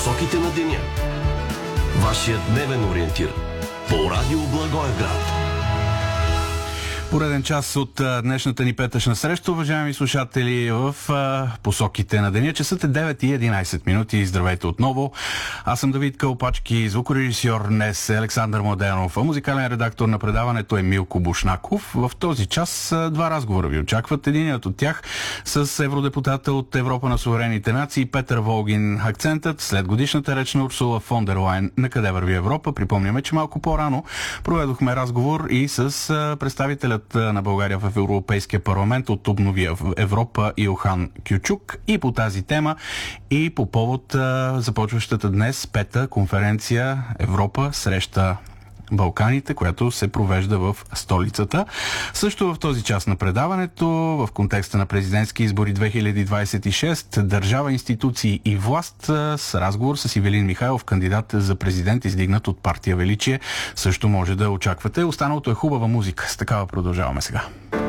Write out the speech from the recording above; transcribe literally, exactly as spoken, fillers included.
посоките на деня. Вашия дневен ориентир по радио Благоевград. Пореден час от а, днешната ни петъчна среща, уважаеми слушатели, в а, посоките на деня. Часът е девет и единайсет минути. Здравейте отново. Аз съм Давид Кълпачки, звукорежисьор днес е Александър Младенов, а музикален редактор на предаването е Милко Бушнаков. В този час а, два разговора ви очакват. Единият от тях с евродепутата от Европа на суверенните нации Петър Волгин. Акцентът след годишната реч на Урсула фон дер Лайен на къде върви Европа. Припомняме, че малко по-рано проведохме разговор и с а, представителят на България в Европейския парламент от Обнови Европа Илхан Кючук и по тази тема и по повод а, започващата днес пета конференция Европа среща Балканите, която се провежда в столицата. Също в този час на предаването, в контекста на президентски избори две хиляди двайсет и шеста, държава, институции и власт, с разговор с Ивелин Михайлов, кандидат за президент, издигнат от партия Величие, също може да очаквате. Останалото е хубава музика. С такава продължаваме сега.